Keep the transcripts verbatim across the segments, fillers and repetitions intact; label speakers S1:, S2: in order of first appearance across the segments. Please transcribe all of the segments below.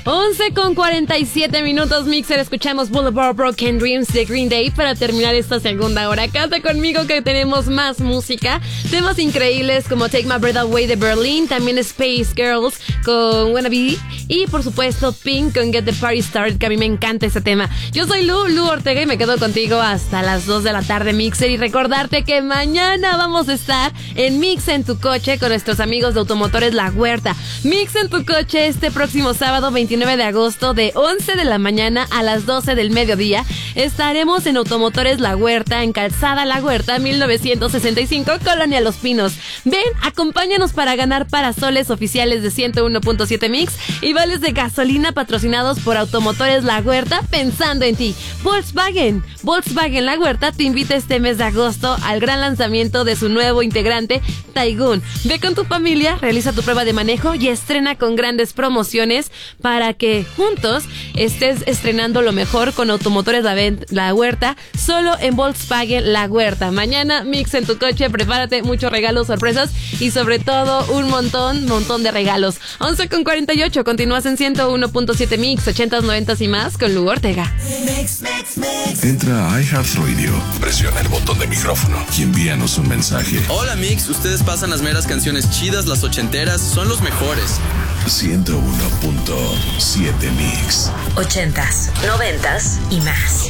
S1: once con cuarenta y siete minutos, Mixer. Escuchamos Boulevard Broken Dreams de Green Day para terminar esta segunda hora. Canta conmigo que tenemos más música. Temas increíbles como Take My Breath Away de Berlin. También Space Girls con Wannabe. Y por supuesto Pink con Get the Party Started, que a mí me encanta ese tema. Yo soy Lu, Lu Ortega, y me quedo contigo hasta las dos de la tarde, Mixer. Y recordarte que mañana vamos a estar en Mix en tu coche con nuestros amigos de Automotores La Huerta. Mix en tu coche este próximo sábado veintinueve de agosto de once de la mañana a las doce del mediodía. Estaremos en Automotores La Huerta, en Calzada La Huerta, mil novecientos sesenta y cinco, Colonia Los Pinos. Ven, acompáñanos para ganar parasoles oficiales de ciento uno punto siete Mix y vales de gasolina patrocinados por Automotores La Huerta, pensando en ti. Volkswagen. Volkswagen La Huerta te invita este mes de agosto al gran lanzamiento de su nuevo integrante, Taigun. Ve con tu familia, realiza tu prueba de manejo y estrena con grandes promociones para que juntos estés estrenando lo mejor con Automotores La, La Huerta, solo en Volkswagen La Huerta. Mañana, Mix en tu coche, prepárate muchos regalos, sorpresas y sobre todo un montón, montón de regalos. once con cuarenta y ocho, continúas en ciento uno punto siete Mix, ochentas, noventas y más con Lu Ortega.
S2: Mix, mix, mix. Entra a iHeartRadio, presiona el botón de micrófono y envíanos un mensaje.
S3: Hola Mix, ustedes pasan las meras canciones chidas, las ochenteras, son los mejores.
S2: ciento uno punto siete Mix.
S4: Ochentas, noventas y más.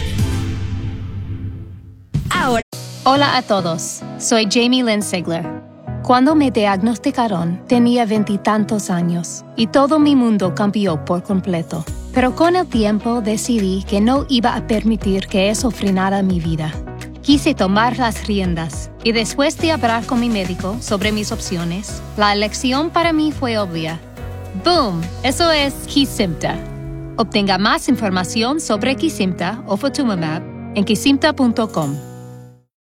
S5: Ahora. Hola a todos, soy Jamie Lynn Sigler. Cuando me diagnosticaron, tenía veintitantos años y todo mi mundo cambió por completo. Pero con el tiempo decidí que no iba a permitir que eso frenara mi vida. Quise tomar las riendas y después de hablar con mi médico sobre mis opciones, la elección para mí fue obvia. ¡Boom! Eso es Kesimpta. Obtenga más información sobre Kesimpta o Ofatumumab en kesimpta punto com.